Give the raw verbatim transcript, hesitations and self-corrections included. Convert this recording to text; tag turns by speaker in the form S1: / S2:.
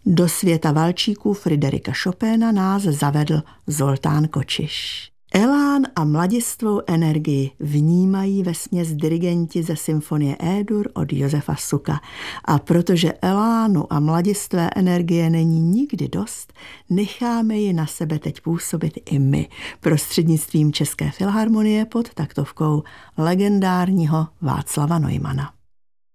S1: Do světa valčíků Fryderika Chopina nás zavedl Zoltán Kočiš. Elán a mladistvou energii vnímají vesměs dirigenti ze symfonie E-dur od Josefa Suka. A protože elánu a mladistvé energie není nikdy dost, necháme ji na sebe teď působit i my prostřednictvím České filharmonie pod taktovkou legendárního Václava Neumana.